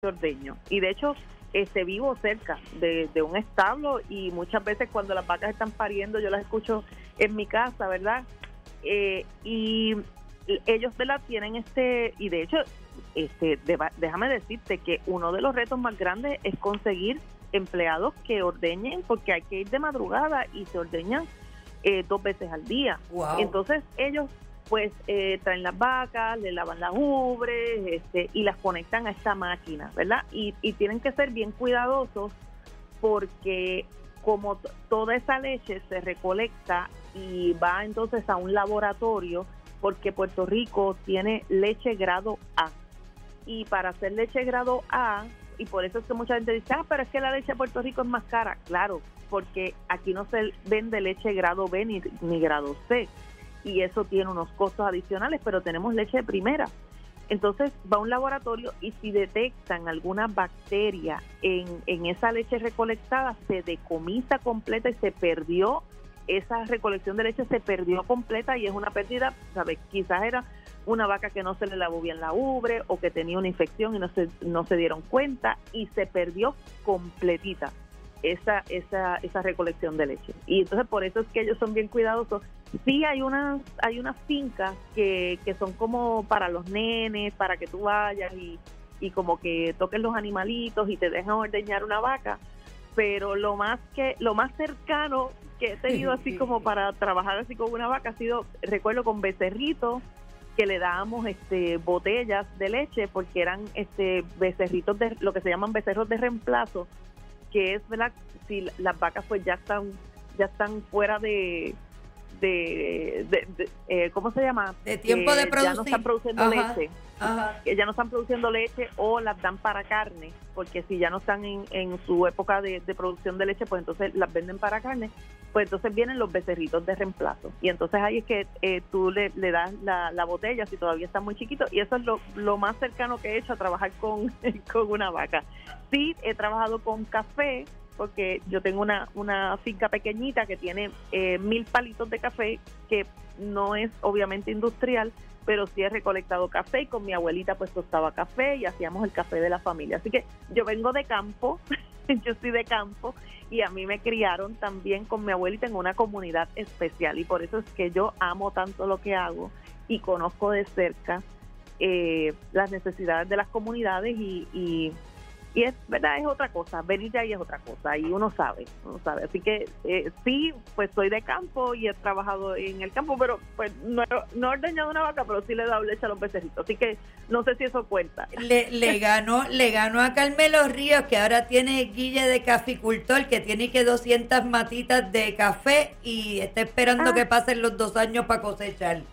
ordeño. Y de hecho, vivo cerca de un establo y muchas veces cuando las vacas están pariendo yo las escucho en mi casa, ¿verdad? Y ellos, ¿verdad? Tienen y de hecho, déjame decirte que uno de los retos más grandes es conseguir empleados que ordeñen, porque hay que ir de madrugada y se ordeñan 2 veces al día. Wow. Entonces ellos pues traen las vacas, le lavan las ubres y las conectan a esta máquina, ¿verdad? Y tienen que ser bien cuidadosos porque como toda esa leche se recolecta y va entonces a un laboratorio, porque Puerto Rico tiene leche grado A. Y para hacer leche grado A, y por eso es que mucha gente dice, pero es que la leche de Puerto Rico es más cara. Claro, porque aquí no se vende leche grado B ni grado C. Y eso tiene unos costos adicionales, pero tenemos leche de primera. Entonces va a un laboratorio y si detectan alguna bacteria en esa leche recolectada, se decomisa completa y se perdió, esa recolección de leche se perdió completa y es una pérdida, ¿sabes? Quizás era una vaca que no se le lavó bien la ubre o que tenía una infección y no se dieron cuenta y se perdió completita esa recolección de leche. Y entonces por eso es que ellos son bien cuidadosos. Sí hay unas fincas que son como para los nenes, para que tú vayas y como que toques los animalitos y te dejan ordeñar una vaca, pero lo más cercano que he tenido así como para trabajar así con una vaca ha sido, recuerdo, con becerritos, que le dábamos botellas de leche porque eran becerritos de lo que se llaman becerros de reemplazo, que es, ¿verdad? Si las vacas pues ya están fuera de ¿cómo se llama? De tiempo de producir. Ya no están produciendo leche. Ajá. Que ya no están produciendo leche o las dan para carne, porque si ya no están en su época de producción de leche, pues entonces las venden para carne, pues entonces vienen los becerritos de reemplazo. Y entonces ahí es que tú le das la botella si todavía está muy chiquito, y eso es lo más cercano que he hecho a trabajar con una vaca. Sí, he trabajado con café, porque yo tengo una finca pequeñita que tiene 1000 palitos de café, que no es obviamente industrial, pero sí he recolectado café y con mi abuelita pues tostaba café y hacíamos el café de la familia. Así que yo vengo de campo, yo soy de campo y a mí me criaron también con mi abuelita en una comunidad especial y por eso es que yo amo tanto lo que hago y conozco de cerca las necesidades de las comunidades y es verdad, es otra cosa, venir de ahí es otra cosa y uno sabe, así que sí, pues soy de campo y he trabajado en el campo, pero pues no he ordeñado una vaca, pero sí le he dado leche a los becerritos, así que no sé si eso cuenta. Le ganó a Carmelo Ríos, que ahora tiene guille de caficultor, que tiene que 200 matitas de café y está esperando que pasen los 2 años para cosechar.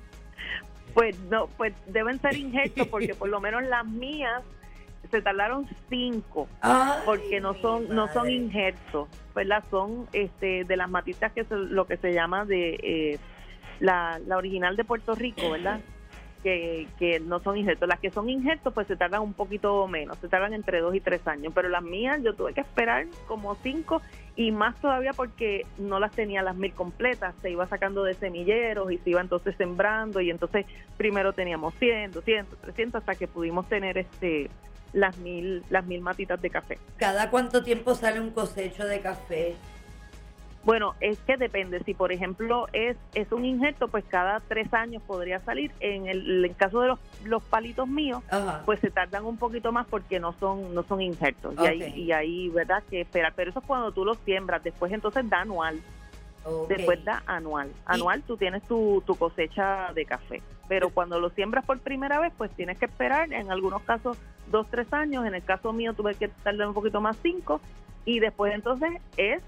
Pues no, pues deben ser injertos, porque por lo menos las mías se tardaron 5, porque no son injertos, ¿verdad? Son de las matitas que lo que se llama de la original de Puerto Rico, ¿verdad? Que no son injertos. Las que son injertos pues se tardan un poquito menos, se tardan entre 2 y 3 años, pero las mías yo tuve que esperar como 5 y más todavía porque no las tenía las 1000 completas, se iba sacando de semilleros y se iba entonces sembrando y entonces primero teníamos 100, 200, 300 hasta que pudimos tener las 1000 matitas de café. ¿Cada cuánto tiempo sale un cosecho de café? Bueno, es que depende. Si por ejemplo es un injerto, pues cada 3 años podría salir. En el caso de los palitos míos, pues se tardan un poquito más porque no son injertos. Okay. Y ahí, ¿verdad? Que esperar. Pero eso es cuando tú los siembras. Después entonces da anual. Okay. Después da anual. Anual tú tienes tu cosecha de café. Pero cuando lo siembras por primera vez, pues tienes que esperar. En algunos casos 2, 3 años. En el caso mío tuve que tardar un poquito más, 5. Y después entonces es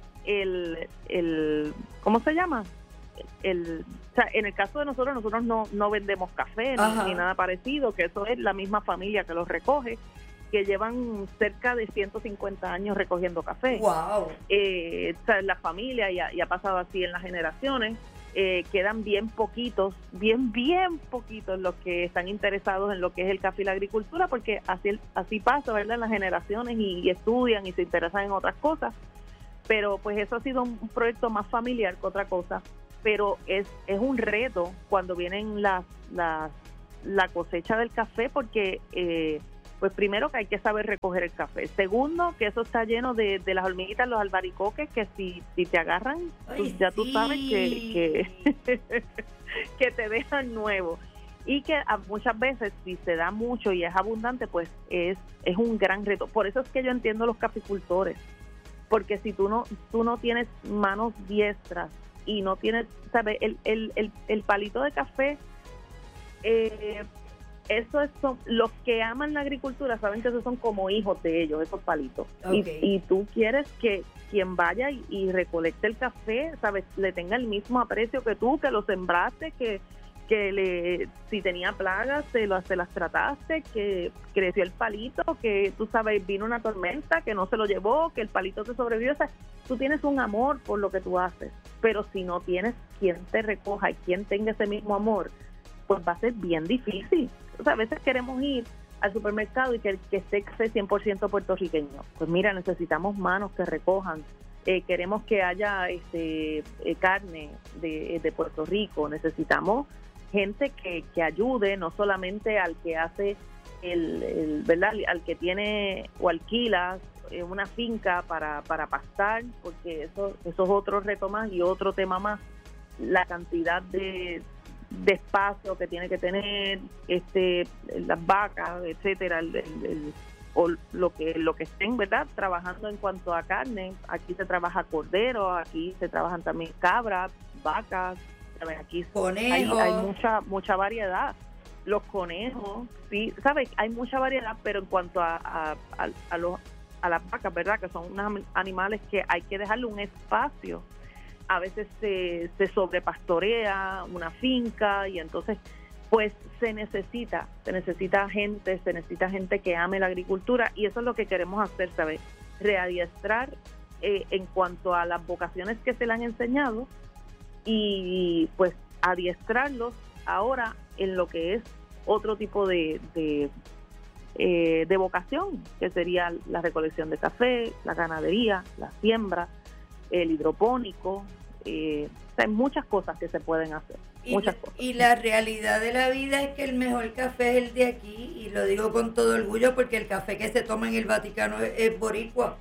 ¿cómo se llama? O sea, en el caso de nosotros no vendemos café ni nada parecido, que eso es la misma familia que los recoge, que llevan cerca de 150 años recogiendo café. Wow. O sea, la familia ya ha pasado así en las generaciones. Quedan bien poquitos los que están interesados en lo que es el café y la agricultura, porque así pasa, ¿verdad? En las generaciones y estudian y se interesan en otras cosas. Pero pues eso ha sido un proyecto más familiar que otra cosa, pero es un reto cuando vienen la cosecha del café, porque Pues primero que hay que saber recoger el café. Segundo, que eso está lleno de las hormiguitas, los albaricoques, que si te agarran, Ay, ya tú sí. sabes que que te dejan nuevo. Y que muchas veces, si se da mucho y es abundante, pues es un gran reto. Por eso es que yo entiendo a los caficultores, porque si tú no tienes manos diestras y no tienes, ¿sabes? El palito de café, son los que aman la agricultura, saben que esos son como hijos de ellos, esos palitos. Okay. Y tú quieres que quien vaya y recolecte el café, ¿sabes? Le tenga el mismo aprecio que tú, que lo sembraste, que si tenía plagas, se las trataste, que creció el palito, que tú sabes, vino una tormenta, que no se lo llevó, que el palito te sobrevivió. O sea, tú tienes un amor por lo que tú haces, pero si no tienes quien te recoja y quien tenga ese mismo amor, pues va a ser bien difícil. O sea, a veces queremos ir al supermercado y que esté 100% puertorriqueño. Pues mira, necesitamos manos que recojan. Queremos que haya carne de Puerto Rico. Necesitamos gente que ayude, no solamente al que hace ¿verdad? Al que tiene o alquila una finca para pastar, porque eso es otro reto más y otro tema más. La cantidad de espacio que tiene que tener las vacas, etcétera, o lo que estén, ¿verdad? Trabajando en cuanto a carne. Aquí se trabaja cordero, aquí se trabajan también cabras, vacas, aquí hay mucha variedad. Los conejos, sí, sabes, hay mucha variedad, pero en cuanto a las vacas, ¿verdad? Que son unos animales que hay que dejarle un espacio. A veces se sobrepastorea una finca y entonces pues se necesita gente que ame la agricultura, y eso es lo que queremos hacer, ¿sabes? Readiestrar en cuanto a las vocaciones que se le han enseñado y pues adiestrarlos ahora en lo que es otro tipo de vocación, que sería la recolección de café, la ganadería, la siembra, el hidropónico. Hay muchas cosas que se pueden hacer. Y la realidad de la vida es que el mejor café es el de aquí, y lo digo con todo orgullo porque el café que se toma en el Vaticano es boricua.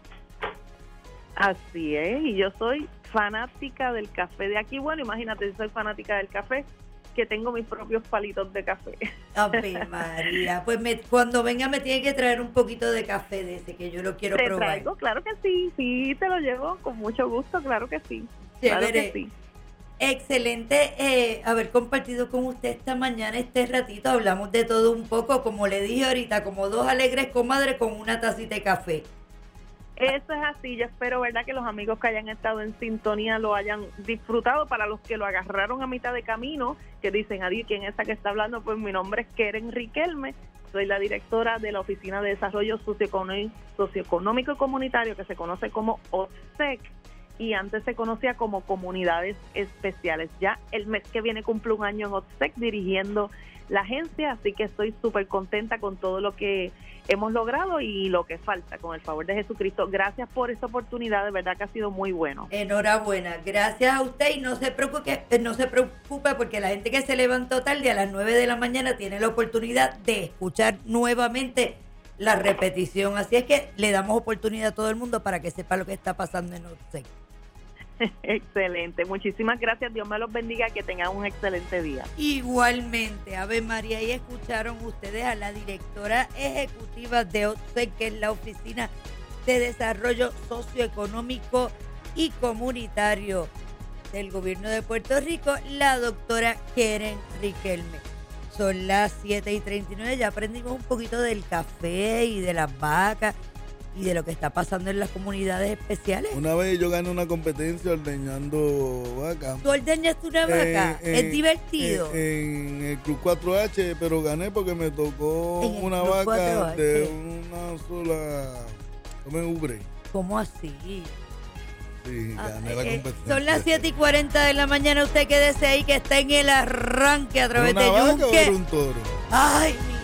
Así es, y yo soy fanática del café de aquí. Bueno, imagínate, soy fanática del café, que tengo mis propios palitos de café. Ave María, pues cuando venga me tiene que traer un poquito de café de ese, que yo lo quiero probar. Te traigo, claro que sí, te lo llevo con mucho gusto, claro que sí. Chévere. Claro que sí. Excelente haber compartido con usted esta mañana, este ratito. Hablamos de todo un poco, como le dije ahorita, como dos alegres comadres con una tacita de café. Eso es así. Yo espero, ¿verdad?, que los amigos que hayan estado en sintonía lo hayan disfrutado. Para los que lo agarraron a mitad de camino, que dicen, adiós, ¿quién es esa que está hablando? Pues mi nombre es Keren Riquelme. Soy la directora de la Oficina de Desarrollo Socioeconómico y Comunitario, que se conoce como OSEC, y antes se conocía como Comunidades Especiales. Ya el mes que viene cumplo un año en OSEC dirigiendo la agencia, así que estoy súper contenta con todo lo que hemos logrado y lo que falta, con el favor de Jesucristo. Gracias por esta oportunidad, de verdad que ha sido muy bueno. Enhorabuena, gracias a usted, y no se preocupe porque la gente que se levantó tarde a las 9 de la mañana tiene la oportunidad de escuchar nuevamente la repetición, así es que le damos oportunidad a todo el mundo para que sepa lo que está pasando en OSEC. Excelente, muchísimas gracias, Dios me los bendiga, que tengan un excelente día. Igualmente, Ave María, y escucharon ustedes a la directora ejecutiva de OSEC, que es la Oficina de Desarrollo Socioeconómico y Comunitario del Gobierno de Puerto Rico, la doctora Keren Riquelme. Son las 7:39, ya aprendimos un poquito del café y de las vacas y de lo que está pasando en las comunidades especiales. Una vez yo gané una competencia ordeñando vacas. ¿Tú ordeñaste una vaca? ¿Es divertido? En el Club 4H, pero gané porque me tocó una vaca 4H. De una sola... ubre. ¿Cómo así? Sí, gané la competencia. Son las 7:40 de la mañana, usted quédese ahí que está en el arranque a través de ¿Una vaca Yunque. o era un toro? Ay, mi